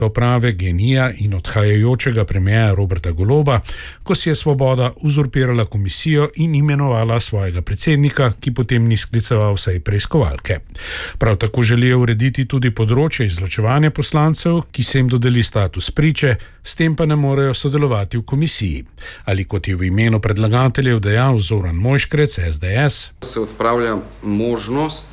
uprave GEN-I in odhajajočega premierja Roberta Goloba, ko si je Svoboda uzurpirala komisijo in imenovala svojega predsednika, ki potem ni skliceval vsej preiskovalke. Prav tako želijo urediti tudi področje izločevanja poslancev, ki se jim dodeli status priče, s tem pa ne morejo sodelovati v komisiji. Ali kot je v imenu predlagateljev dejal Zoran Mojškrec, SDS, se odpravlja možnost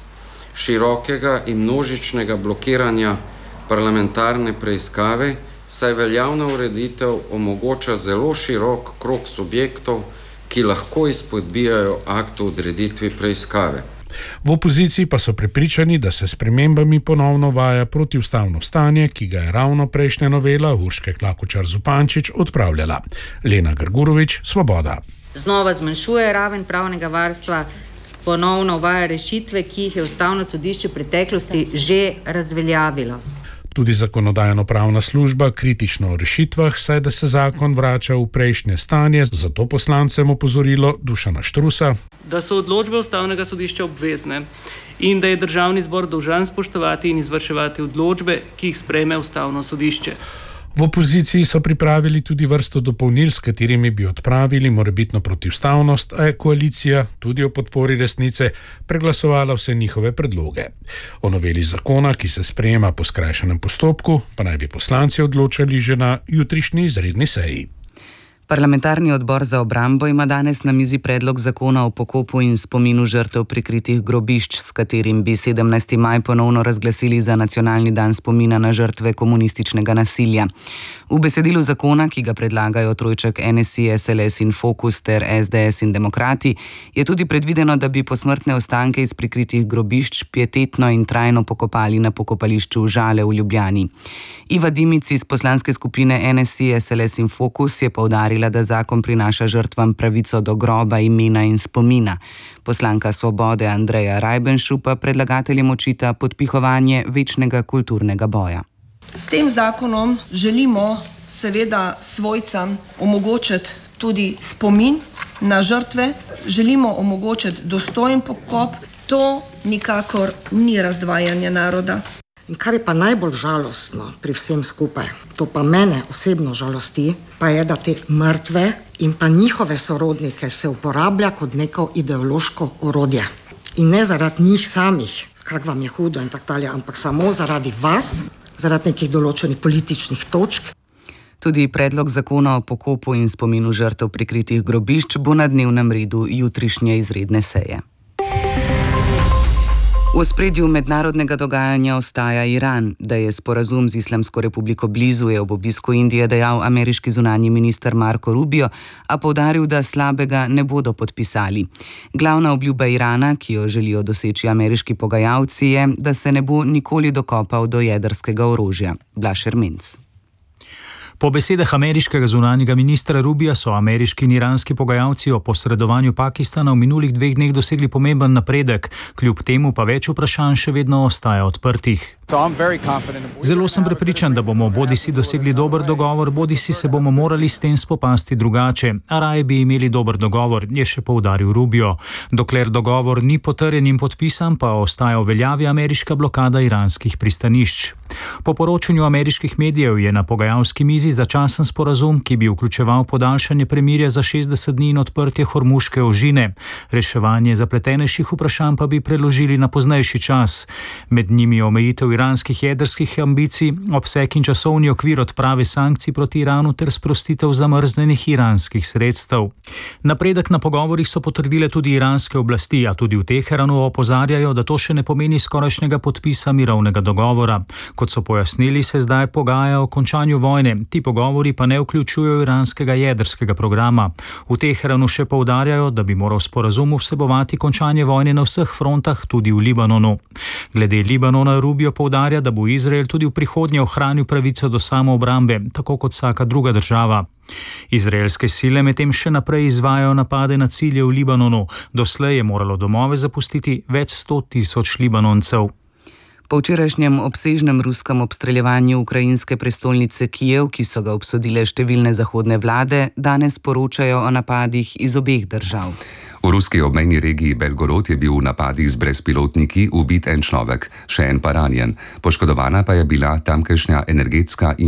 širokega in množičnega blokiranja parlamentarne preiskave, saj veljavna ureditev omogoča zelo širok krog subjektov, ki lahko izpodbijajo akt o odreditvi preiskave. V opoziciji pa so prepričani, da se s spremembami ponovno uvaja protiustavno stanje, ki ga je ravno prejšnja novela Urške Klakočar Zupančič odpravljala. Lena Grgurovič, Svoboda. Znova zmanjšuje raven pravnega varstva, ponovno uvaja rešitve, ki jih je Ustavno sodišče v preteklosti že razveljavilo. Tudi Zakonodajno-pravna služba kritično o rešitvah, saj da se zakon vrača v prejšnje stanje, zato poslancem opozorilo Dušana Štrusa, da so odločbe Ustavnega sodišča obvezne in da je Državni zbor dolžan spoštovati in izvrševati odločbe, ki jih sprejme Ustavno sodišče. V opoziciji so pripravili tudi vrsto dopolnil, s katerimi bi odpravili morebitno protiustavnost, a je koalicija, tudi o podpori resnice, preglasovala vse njihove predloge. O noveli zakona, ki se sprejema po skrajšanem postopku, pa naj bi poslanci odločali že na jutrišnji izredni seji. Parlamentarni odbor za obrambo ima danes na mizi predlog zakona o pokopu in spominu žrtev prikritih grobišč, s katerim bi 17. maj ponovno razglasili za nacionalni dan spomina na žrtve komunističnega nasilja. V besedilu zakona, ki ga predlagajo trojček NSI, SLS in Fokus ter SDS in Demokrati, je tudi predvideno, da bi posmrtne ostanke iz prikritih grobišč pietetno in trajno pokopali na pokopališču Žale v Ljubljani. Iva Dimic iz poslanske skupine NSI, SLS in Fokus je poudarila, da zakon prinaša žrtvam pravico do groba, imena in spomina. Poslanka Svobode Andreja Rajbenšu pa predlagateljem očita podpihovanje večnega kulturnega boja. S tem zakonom želimo seveda svojcam omogočiti tudi spomin na žrtve, želimo omogočiti dostojen pokop, to nikakor ni razdvajanje naroda. In kar je pa najbolj žalostno pri vsem skupaj, to pa mene osebno žalosti, pa je, da te mrtve in pa njihove sorodnike se uporablja kot neko ideološko orodje. In ne zaradi njih samih, kak vam je hudo in tako dalje, ampak samo zaradi vas, zaradi nekih določenih političnih točk. Tudi predlog zakona o pokopu in spominu žrtev prikritih grobišč bo na dnevnem redu jutrišnje izredne seje. V ospredju mednarodnega dogajanja ostaja Iran. Da je sporazum z Islamsko republiko blizu, je ob obisku Indije dejal ameriški zunanji minister Marco Rubio, a poudaril, da slabega ne bodo podpisali. Glavna obljuba Irana, ki jo želijo doseči ameriški pogajalci, je, da se ne bo nikoli dokopal do jedrskega orožja. Blaž Ermenc. Po besedah ameriškega zunanjega ministra Rubija so ameriški in iranski pogajalci o posredovanju Pakistana v minulih 2 dneh dosegli pomemben napredek, kljub temu pa več vprašanj še vedno ostaja odprtih. Zelo sem prepričan, da bomo bodisi dosegli dober dogovor, bodisi se bomo morali s tem spopasti drugače, a raje bi imeli dober dogovor, je še poudaril Rubio. Dokler dogovor ni potrjen in podpisan, pa ostaja v veljavi ameriška blokada iranskih pristanišč. Po poročanju ameriških medijev je na pogajalski mizi začasen sporazum, ki bi vključeval podaljšanje premirja za 60 dni in odprtje Hormuške ožine. Reševanje zapletenejših vprašanj pa bi preložili na poznejši čas. Med njimi omejitev iranskih jedrskih ambicij, obseg in časovni okvir odprave sankcij proti Iranu ter sprostitev zamrznjenih iranskih sredstev. Napredek na pogovorih so potrdile tudi iranske oblasti, a tudi v Teheranu opozarjajo, da to še ne pomeni skorajšnjega podpisa mirovnega dogovora. Kot so pojasnili, se zdaj pogaja o končanju vojne, ti pogovori pa ne vključujejo iranskega jedrskega programa. V Teheranu še poudarjajo, da bi moral sporazum vsebovati končanje vojne na vseh frontah, tudi v Libanonu. Glede Libanona Rubio poudarja, da bo Izrael tudi v prihodnje ohranil pravico do samoobrambe, tako kot vsaka druga država. Izraelske sile medtem še naprej izvajajo napade na cilje v Libanonu. Doslej je moralo domove zapustiti več 100 tisoč Libanoncev. Po včerajšnjem obsežnem ruskem obstreljevanju ukrajinske prestolnice Kijev, ki so ga obsodile številne zahodne vlade, danes poročajo o napadih iz obeh držav. V ruski obmejni regiji Belgorod je bil v napadih z brezpilotniki ubit en človek, še en pa ranjen. Poškodovana pa je bila tamkajšnja energetska